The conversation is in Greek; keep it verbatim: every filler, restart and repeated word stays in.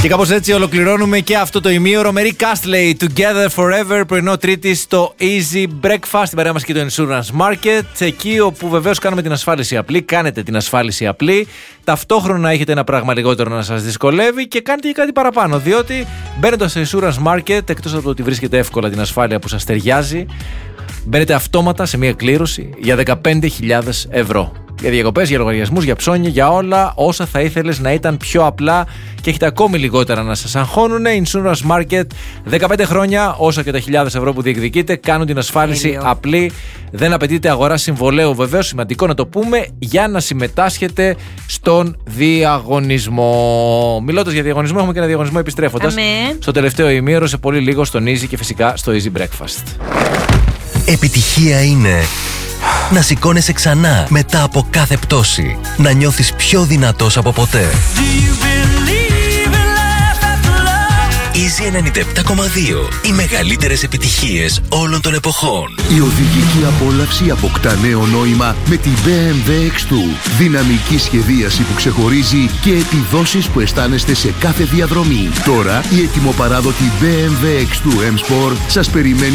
Και κάπως έτσι ολοκληρώνουμε και αυτό το ημίωρο με Rick Astley, Together Forever, πρωινό Τρίτη στο Easy Breakfast, την παρέα μας και το Insurance Market, εκεί όπου βεβαίως κάνουμε την ασφάλιση απλή, κάνετε την ασφάλιση απλή, ταυτόχρονα έχετε ένα πράγμα λιγότερο να σας δυσκολεύει και κάνετε και κάτι παραπάνω, διότι μπαίνοντας στο Insurance Market, εκτός από το ότι βρίσκετε εύκολα την ασφάλεια που σας ταιριάζει, μπαίνετε αυτόματα σε μια κλήρωση για δεκαπέντε χιλιάδες ευρώ. Για διακοπές, για λογαριασμούς, για ψώνια, για όλα όσα θα ήθελες να ήταν πιο απλά και έχετε ακόμη λιγότερα να σας αγχώνουν. Insurance Market, δεκαπέντε χρόνια, όσα και τα χιλιάδες ευρώ που διεκδικείτε, κάνουν την ασφάλιση Έλιο. απλή. Δεν απαιτείται αγορά συμβολέου, βεβαίως, σημαντικό να το πούμε, για να συμμετάσχετε στον διαγωνισμό. Μιλώντας για διαγωνισμό, έχουμε και ένα διαγωνισμό επιστρέφοντας στο τελευταίο ημίωρο, σε πολύ λίγο στον Easy και φυσικά στο Easy Breakfast. Επιτυχία είναι να σηκώνεσαι ξανά μετά από κάθε πτώση. Να νιώθεις πιο δυνατός από ποτέ. Easy ενενήντα επτά κόμμα δύο. Οι μεγαλύτερες επιτυχίες όλων των εποχών. Η οδηγική απόλαυση αποκτά νέο νόημα με τη μπι εμ ντάμπλιου εξ δύο. Δυναμική σχεδίαση που ξεχωρίζει και επιδόσεις που αισθάνεστε σε κάθε διαδρομή. Τώρα η ετοιμοπαράδοτη μπι εμ ντάμπλιου εξ δύο M Sport σας περιμένει